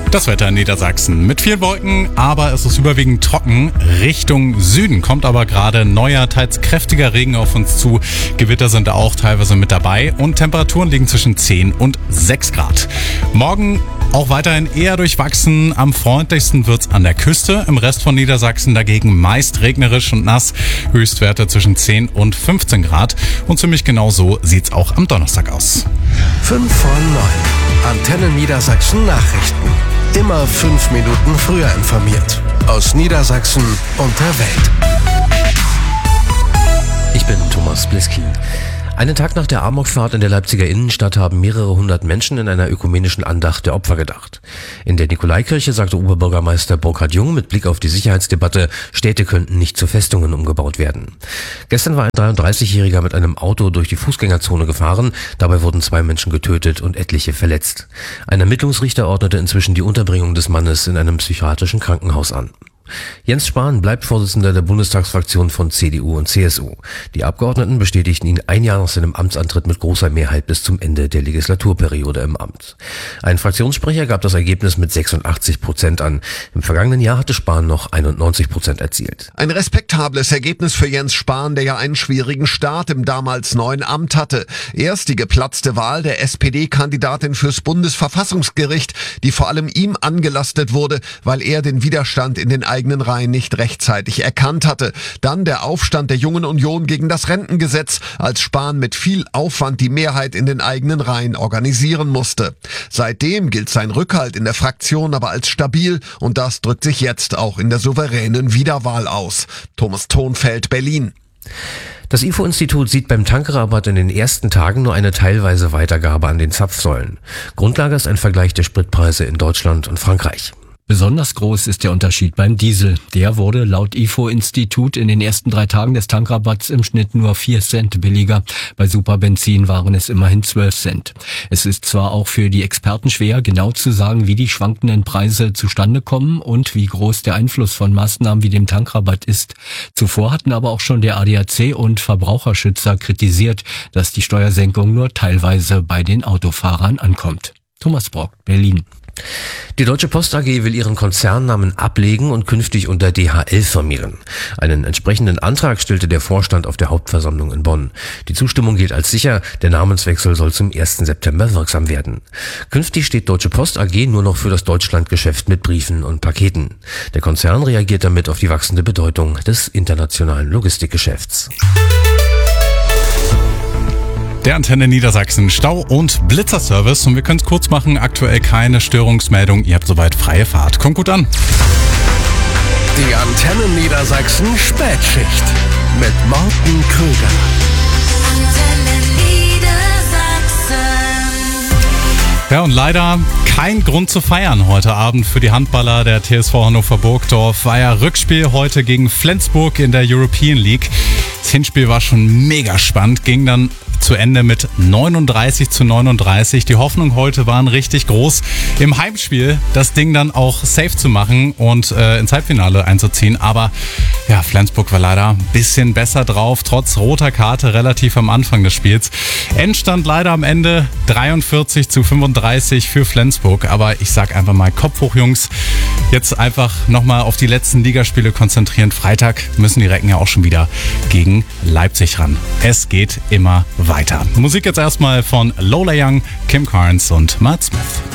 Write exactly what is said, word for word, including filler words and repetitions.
Das Wetter in Niedersachsen mit vielen Wolken, aber es ist überwiegend trocken. Richtung Süden kommt aber gerade neuer, teils kräftiger Regen auf uns zu. Gewitter sind auch teilweise mit dabei und Temperaturen liegen zwischen zehn und sechs Grad. Morgen auch weiterhin eher durchwachsen. Am freundlichsten wird's an der Küste. Im Rest von Niedersachsen dagegen meist regnerisch und nass. Höchstwerte zwischen zehn und fünfzehn Grad. Und ziemlich genau so sieht's auch am Donnerstag aus. fünf vor neun. Antenne Niedersachsen Nachrichten. Immer fünf Minuten früher informiert. Aus Niedersachsen und der Welt. Ich bin Thomas Bliskin. Einen Tag nach der Amokfahrt in der Leipziger Innenstadt haben mehrere hundert Menschen in einer ökumenischen Andacht der Opfer gedacht. In der Nikolaikirche sagte Oberbürgermeister Burkhard Jung mit Blick auf die Sicherheitsdebatte, Städte könnten nicht zu Festungen umgebaut werden. Gestern war ein dreiunddreißigjähriger mit einem Auto durch die Fußgängerzone gefahren. Dabei wurden zwei Menschen getötet und etliche verletzt. Ein Ermittlungsrichter ordnete inzwischen die Unterbringung des Mannes in einem psychiatrischen Krankenhaus an. Jens Spahn bleibt Vorsitzender der Bundestagsfraktion von C D U und C S U. Die Abgeordneten bestätigten ihn ein Jahr nach seinem Amtsantritt mit großer Mehrheit bis zum Ende der Legislaturperiode im Amt. Ein Fraktionssprecher gab das Ergebnis mit sechsundachtzig Prozent an. Im vergangenen Jahr hatte Spahn noch einundneunzig Prozent erzielt. Ein respektables Ergebnis für Jens Spahn, der ja einen schwierigen Start im damals neuen Amt hatte. Erst die geplatzte Wahl der S P D-Kandidatin fürs Bundesverfassungsgericht, die vor allem ihm angelastet wurde, weil er den Widerstand in den eigenen Reihen nicht rechtzeitig erkannt hatte. Dann der Aufstand der Jungen Union gegen das Rentengesetz, als Spahn mit viel Aufwand die Mehrheit in den eigenen Reihen organisieren musste. Seitdem gilt sein Rückhalt in der Fraktion aber als stabil und das drückt sich jetzt auch in der souveränen Wiederwahl aus. Thomas Thonfeld, Berlin. Das I F O-Institut sieht beim Tankrabatt in den ersten Tagen nur eine teilweise Weitergabe an den Zapfsäulen. Grundlage ist ein Vergleich der Spritpreise in Deutschland und Frankreich. Besonders groß ist der Unterschied beim Diesel. Der wurde laut I F O-Institut in den ersten drei Tagen des Tankrabatts im Schnitt nur vier Cent billiger. Bei Superbenzin waren es immerhin zwölf Cent. Es ist zwar auch für die Experten schwer, genau zu sagen, wie die schwankenden Preise zustande kommen und wie groß der Einfluss von Maßnahmen wie dem Tankrabatt ist. Zuvor hatten aber auch schon der A D A C und Verbraucherschützer kritisiert, dass die Steuersenkung nur teilweise bei den Autofahrern ankommt. Thomas Brock, Berlin. Die Deutsche Post A G will ihren Konzernnamen ablegen und künftig unter D H L firmieren. Einen entsprechenden Antrag stellte der Vorstand auf der Hauptversammlung in Bonn. Die Zustimmung gilt als sicher, der Namenswechsel soll zum ersten September wirksam werden. Künftig steht Deutsche Post A G nur noch für das Deutschlandgeschäft mit Briefen und Paketen. Der Konzern reagiert damit auf die wachsende Bedeutung des internationalen Logistikgeschäfts. Der Antenne Niedersachsen Stau- und Blitzerservice. Und wir können es kurz machen, aktuell keine Störungsmeldung. Ihr habt soweit freie Fahrt. Kommt gut an. Die Antenne Niedersachsen Spätschicht mit Morten Krüger. Ja, und leider kein Grund zu feiern heute Abend für die Handballer der T S V Hannover Burgdorf. War ja Rückspiel heute gegen Flensburg in der European League. Das Hinspiel war schon mega spannend, ging dann zu Ende mit neununddreißig zu neununddreißig. Die Hoffnung heute waren richtig groß, im Heimspiel das Ding dann auch safe zu machen und äh, ins Halbfinale einzuziehen. Aber ja, Flensburg war leider ein bisschen besser drauf, trotz roter Karte relativ am Anfang des Spiels. Endstand leider am Ende dreiundvierzig zu fünfunddreißig für Flensburg. Aber ich sag einfach mal Kopf hoch, Jungs. Jetzt einfach nochmal auf die letzten Ligaspiele konzentrieren. Freitag müssen die Recken ja auch schon wieder gegen Leipzig ran. Es geht immer weiter. Musik jetzt erstmal von Lola Young, Kim Carnes und Matt Smith.